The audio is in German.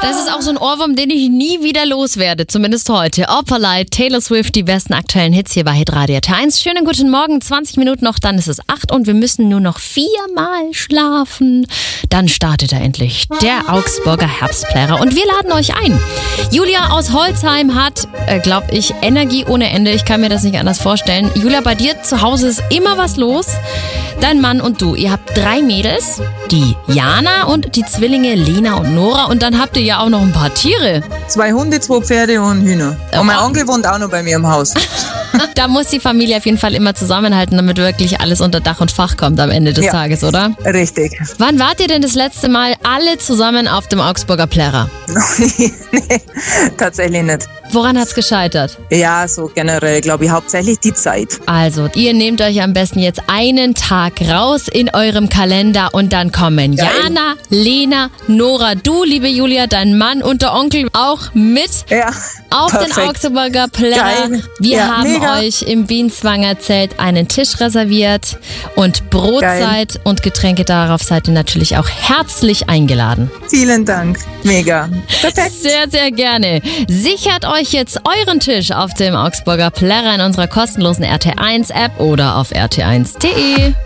Das ist auch so ein Ohrwurm, den ich nie wieder loswerde, zumindest heute. Opferlight, Taylor Swift, die besten aktuellen Hits hier bei Hitradio T1. Schönen guten Morgen, 20 Minuten noch, dann ist es 8 und wir müssen nur noch 4-mal schlafen. Dann startet er endlich, der Augsburger Herbstplärrer. Und wir laden euch ein. Julia aus Holzheim hat, glaube ich, Energie ohne Ende. Ich kann mir das nicht anders vorstellen. Julia, bei dir zu Hause ist immer was los. Dein Mann und du, ihr habt 3 Mädels, die Jana und die Zwillinge Lena und Nora. Und dann habt ihr ja auch noch ein paar Tiere. 2 Hunde, 2 Pferde und Hühner. Und mein Onkel wohnt auch noch bei mir im Haus. Da muss die Familie auf jeden Fall immer zusammenhalten, damit wirklich alles unter Dach und Fach kommt am Ende des Tages, oder? Richtig. Wann wart ihr denn das letzte Mal alle zusammen auf dem Augsburger Plärrer? Nee, tatsächlich nicht. Woran hat's gescheitert? Ja, so generell, glaube ich, hauptsächlich die Zeit. Also, ihr nehmt euch am besten jetzt einen Tag raus in eurem Kalender und dann kommen Jana, Lena, Nora, du, liebe Julia, dein Mann und der Onkel auch mit auf perfekt. den Augsburger Plärrer. Geil. Wir haben mega. euch im Bienzwanger Zelt einen Tisch reserviert und Brotzeit und Getränke. Darauf seid ihr natürlich auch herzlich eingeladen. Vielen Dank. Mega. Perfekt. Sehr, sehr gerne. Sichert euch jetzt euren Tisch auf dem Augsburger Plärrer in unserer kostenlosen RT1-App oder auf rt1.de.